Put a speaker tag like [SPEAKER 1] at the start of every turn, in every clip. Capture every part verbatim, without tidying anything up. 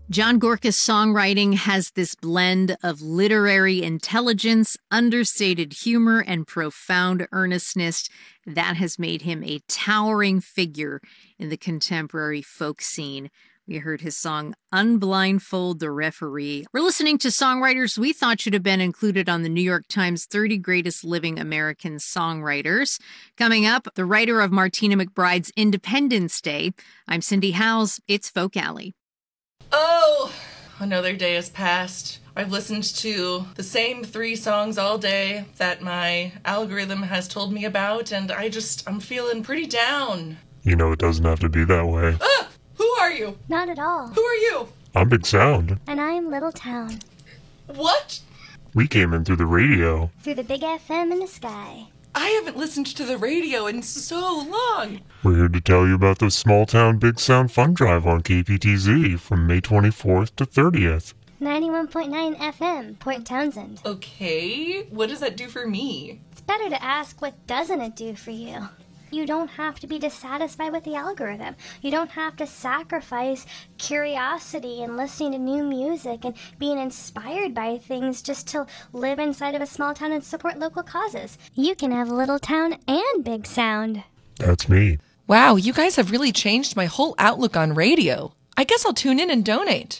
[SPEAKER 1] John Gorka's songwriting has this blend of literary intelligence, understated humor, and profound earnestness that has made him a towering figure in the contemporary folk scene. We heard his song Unblindfold the Referee. We're listening to songwriters we thought should have been included on the New York Times thirty Greatest Living American Songwriters. Coming up, the writer of Martina McBride's Independence Day. I'm Cindy Howes. It's Folk Alley.
[SPEAKER 2] Oh, another day has passed. I've listened to the same three songs all day that my algorithm has told me about, and I just, I'm feeling pretty down.
[SPEAKER 3] You know, it doesn't have to be that way.
[SPEAKER 2] Ah! Who are you?
[SPEAKER 4] Not at all.
[SPEAKER 2] Who are you?
[SPEAKER 3] I'm Big Sound.
[SPEAKER 4] And I'm Little Town.
[SPEAKER 2] What?
[SPEAKER 3] We came in through the radio.
[SPEAKER 4] Through the big F M in the sky.
[SPEAKER 2] I haven't listened to the radio in so long.
[SPEAKER 3] We're here to tell you about the Small Town Big Sound Fun Drive on K P T Z from May twenty-fourth to thirtieth.
[SPEAKER 4] ninety-one point nine F M, Port Townsend.
[SPEAKER 2] Okay, what does that do for me?
[SPEAKER 4] It's better to ask what doesn't it do for you. You don't have to be dissatisfied with the algorithm. You don't have to sacrifice curiosity and listening to new music and being inspired by things just to live inside of a small town and support local causes. You can have Little Town and Big Sound.
[SPEAKER 3] That's me.
[SPEAKER 2] Wow, you guys have really changed my whole outlook on radio. I guess I'll tune in and donate.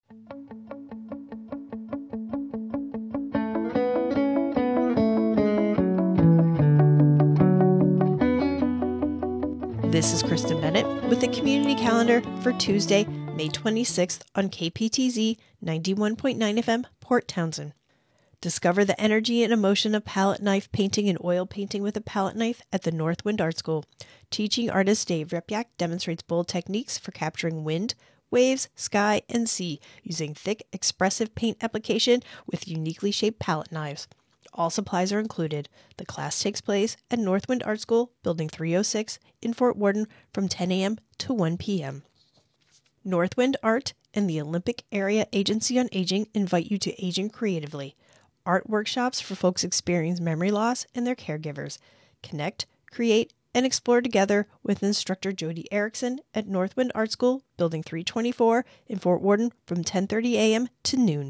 [SPEAKER 5] This is Kristen Bennett with the community calendar for Tuesday, May twenty-sixth on K P T Z ninety-one point nine F M, Port Townsend. Discover the energy and emotion of palette knife painting and oil painting with a palette knife at the Northwind Art School. Teaching artist Dave Repyak demonstrates bold techniques for capturing wind, waves, sky, and sea using thick, expressive paint application with uniquely shaped palette knives. All supplies are included. The class takes place at Northwind Art School, Building three oh six in Fort Worden from ten a.m. to one p.m. Northwind Art and the Olympic Area Agency on Aging invite you to Aging Creatively. Art workshops for folks experiencing memory loss and their caregivers. Connect, create, and explore together with instructor Jody Erickson at Northwind Art School, Building three twenty-four in Fort Worden from ten thirty a.m. to noon.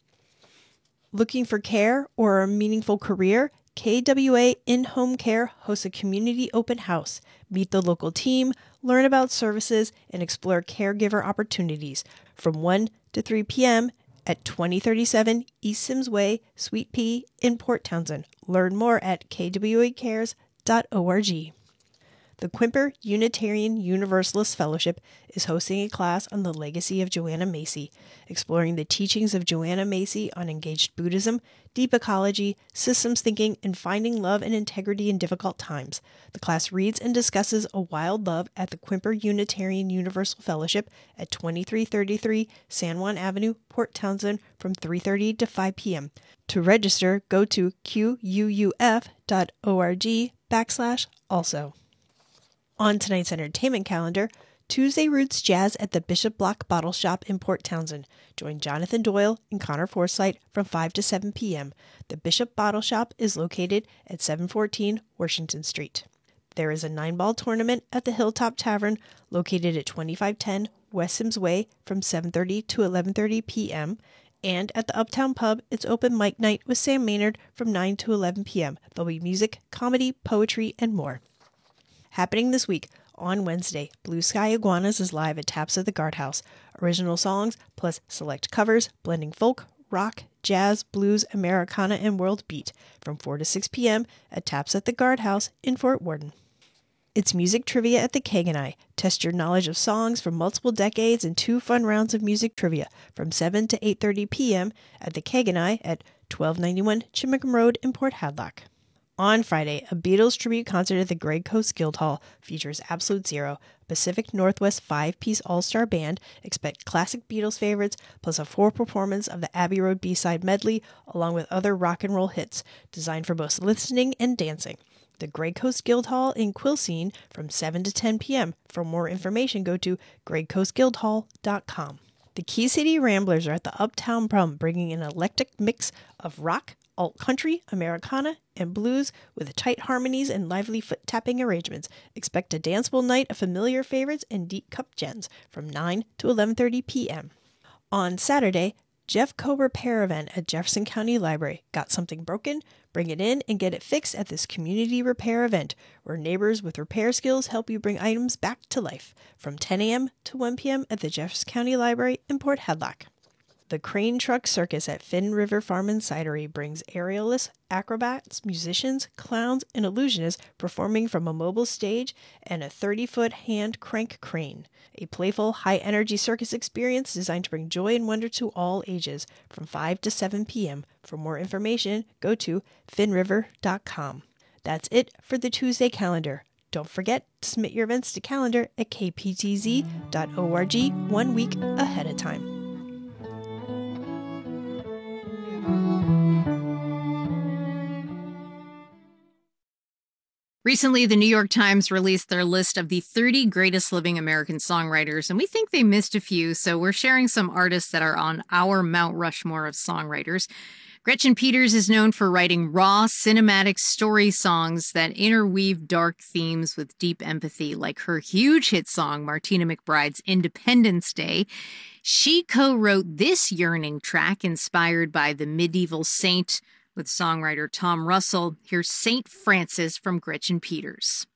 [SPEAKER 5] Looking for care or a meaningful career? K W A In-Home Care hosts a community open house. Meet the local team, learn about services, and explore caregiver opportunities from one to three p.m. at twenty thirty-seven East Sims Way, Suite P in Port Townsend. Learn more at k w a cares dot org. The Quimper Unitarian Universalist Fellowship is hosting a class on the legacy of Joanna Macy, exploring the teachings of Joanna Macy on engaged Buddhism, deep ecology, systems thinking, and finding love and integrity in difficult times. The class reads and discusses A Wild Love at the Quimper Unitarian Universal Fellowship at twenty-three thirty-three San Juan Avenue, Port Townsend from three thirty to five p.m. To register, go to q u u f dot org backslash also. On tonight's entertainment calendar, Tuesday Roots Jazz at the Bishop Block Bottle Shop in Port Townsend. Join Jonathan Doyle and Connor Forsythe from five to seven p.m. The Bishop Bottle Shop is located at seven fourteen Washington Street. There is a nine-ball tournament at the Hilltop Tavern located at twenty-five ten West Sims Way from seven thirty to eleven thirty p.m. And at the Uptown Pub, it's open mic night with Sam Maynard from nine to eleven p.m. There'll be music, comedy, poetry, and more. Happening this week, on Wednesday, Blue Sky Iguanas is live at Taps at the Guardhouse. Original songs plus select covers blending folk, rock, jazz, blues, Americana, and world beat from four to six p.m. at Taps at the Guardhouse in Fort Worden. It's music trivia at the Kaganai. Test your knowledge of songs from multiple decades in two fun rounds of music trivia from seven to eight thirty p.m. at the Kaganai at twelve ninety-one Chimicum Road in Port Hadlock. On Friday, a Beatles tribute concert at the Great Coast Guildhall features Absolute Zero, Pacific Northwest five-piece all-star band. Expect classic Beatles favorites, plus a full performance of the Abbey Road B-side medley, along with other rock and roll hits, designed for both listening and dancing. The Great Coast Guildhall in Quilcene from seven to ten p.m. For more information, go to great coast guildhall dot com. The Key City Ramblers are at the Uptown Prum, bringing an eclectic mix of rock, alt country, Americana, and blues with tight harmonies and lively foot-tapping arrangements. Expect a danceable night of familiar favorites and deep cup gems from nine to eleven thirty p.m. On Saturday, Jeffco Repair event at Jefferson County Library. Got something broken? Bring it in and get it fixed at this community repair event, where neighbors with repair skills help you bring items back to life, from ten a.m. to one p.m. at the Jefferson County Library in Port Hadlock. The Crane Truck Circus at Finn River Farm and Cidery brings aerialists, acrobats, musicians, clowns, and illusionists performing from a mobile stage and a thirty-foot hand crank crane. A playful, high-energy circus experience designed to bring joy and wonder to all ages, from five to seven p.m. For more information, go to finn river dot com. That's it for the Tuesday calendar. Don't forget to submit your events to calendar at k p t z dot org one week ahead of time.
[SPEAKER 1] Recently, the New York Times released their list of the thirty greatest living American songwriters, and we think they missed a few, so we're sharing some artists that are on our Mount Rushmore of songwriters. Gretchen Peters is known for writing raw, cinematic story songs that interweave dark themes with deep empathy, like her huge hit song, Martina McBride's Independence Day. She co-wrote this yearning track inspired by the medieval saint with songwriter Tom Russell. Here's Saint Francis from Gretchen Peters.